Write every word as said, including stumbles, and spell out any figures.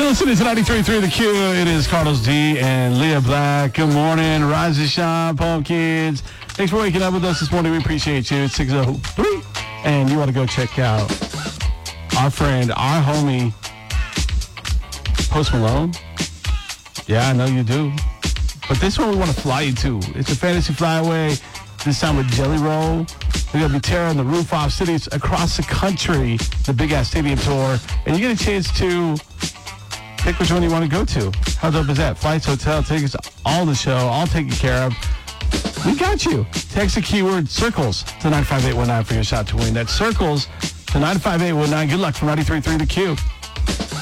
You're listening to ninety-three point three The Q. It is Carlos D and Leah Black. Good morning. Rise and shine, pumpkins. Thanks for waking up with us this morning. We appreciate you. It's six oh three. And you want to go check out our friend, our homie, Post Malone. Yeah, I know you do. But this one we want to fly you to. It's a fantasy flyaway. This time with Jelly Roll. We're going to be tearing the roof off cities across the country, the Big Ass Stadium Tour. And you get a chance to pick which one you want to go to. How dope is that? Flights, hotel, tickets, all the show, all taken care of. We got you. Text the keyword CIRCLES to nine five eight one nine for your shot to win. That's CIRCLES to nine five eight one nine. Good luck from ninety-three point three The Q.